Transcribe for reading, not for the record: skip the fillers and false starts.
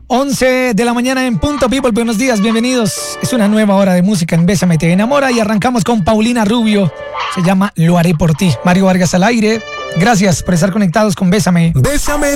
11 de la mañana en punto, people. Buenos días, bienvenidos. Es una nueva hora de música en Bésame Te Enamora y arrancamos con Paulina Rubio. Se llama Lo Haré Por Ti. Mario Vargas al aire. Gracias por estar conectados con Bésame. Bésame